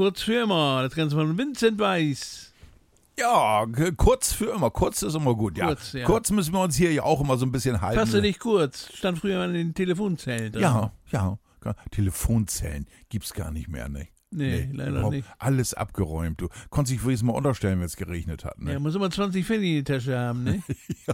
Kurz für immer, das Ganze von Vincent Weiss. Ja, kurz für immer. Kurz ist immer gut, ja. Kurz, ja. Kurz müssen wir uns hier ja auch immer so ein bisschen halten. Fasse dich kurz, stand früher an den Telefonzellen drin. Ja. Telefonzellen gibt's gar nicht mehr, ne? Nee, leider überhaupt nicht. Alles abgeräumt. Du konntest dich wenigstens mal unterstellen, wenn es geregnet hat, ne? Ja, muss immer 20 Pfennig in die Tasche haben, ne?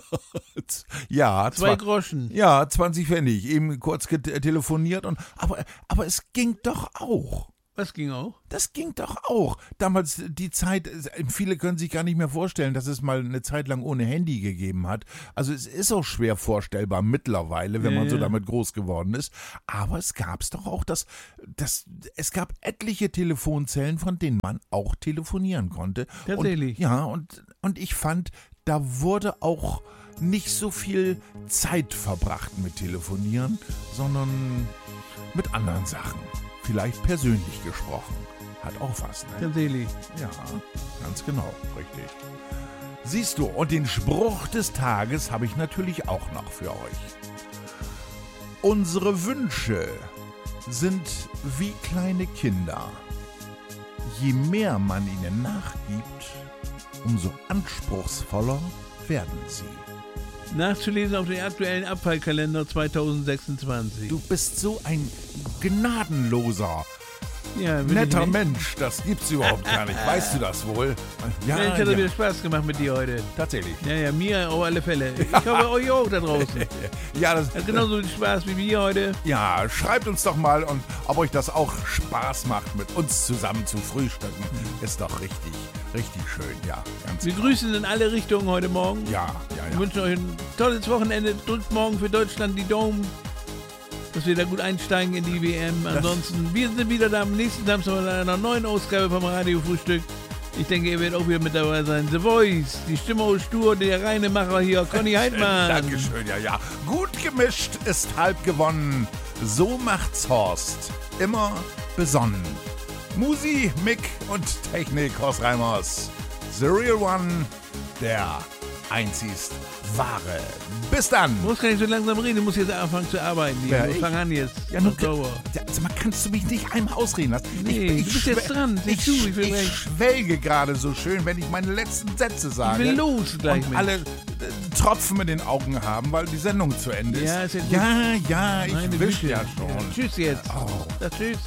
Ja, 2 Groschen. Ja, 20 Pfennig. Eben kurz telefoniert aber es ging doch auch. Was ging auch? Das ging doch auch. Damals die Zeit, viele können sich gar nicht mehr vorstellen, dass es mal eine Zeit lang ohne Handy gegeben hat. Also es ist auch schwer vorstellbar mittlerweile, wenn man so damit groß geworden ist. Aber es gab's doch auch, es gab etliche Telefonzellen, von denen man auch telefonieren konnte. Tatsächlich. Und ich fand, da wurde auch nicht so viel Zeit verbracht mit Telefonieren, sondern mit anderen Sachen. Vielleicht persönlich gesprochen. Hat auch was, ne? Tatsächlich. Ja, ganz genau, richtig. Siehst du, und den Spruch des Tages habe ich natürlich auch noch für euch. Unsere Wünsche sind wie kleine Kinder. Je mehr man ihnen nachgibt, umso anspruchsvoller werden sie. Nachzulesen auf den aktuellen Abfallkalender 2026. Du bist so ein gnadenloser, Ja, netter Mensch, das gibt's überhaupt gar nicht. Weißt du das wohl? Ja, es hat wieder Spaß gemacht mit dir heute. Tatsächlich. Ja, mir auf alle Fälle. Ich hoffe, euch auch da draußen. Ja, das Hat genauso viel Spaß wie mir heute. Ja, schreibt uns doch mal, ob euch das auch Spaß macht, mit uns zusammen zu frühstücken. Ist doch richtig schön, ja. Ganz Wir grüßen in alle Richtungen heute Morgen. Ja. Wir wünschen euch ein tolles Wochenende. Drückt morgen für Deutschland die Daumen, dass wir da gut einsteigen in die WM. Ansonsten, wir sind wieder da am nächsten Samstag mit einer neuen Ausgabe vom Radiofrühstück. Ich denke, ihr werdet auch wieder mit dabei sein. The Voice, die Stimme aus Stur, der reine Macher hier, Conny Heidmann. Dankeschön, ja. Gut gemischt ist halb gewonnen. So macht's Horst. Immer besonnen. Musi, Mick und Technik Horst Reimers. The Real One, der einzigst wahre. Bis dann. Du musst gar nicht so langsam reden, du musst jetzt anfangen zu arbeiten. Fang an jetzt. Ja, sag mal, kannst du mich nicht einmal ausreden lassen? Nee, du bist jetzt dran. Ich schwelge gerade so schön, wenn ich meine letzten Sätze sage. Ich will los gleich und mit. alle Tropfen in den Augen haben, weil die Sendung zu Ende ist. Ja, ist ja gut. Ja, ich Meine wisch Güte. ja schon. Ja, tschüss jetzt. Oh. Ja, tschüss.